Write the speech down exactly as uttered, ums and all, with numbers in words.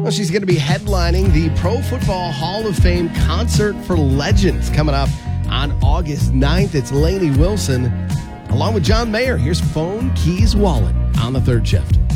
Well, she's going to be headlining the Pro Football Hall of Fame Concert for Legends coming up on August ninth. It's Lainey Wilson along with John Mayer. Here's Phone Keys Wallet on the third shift.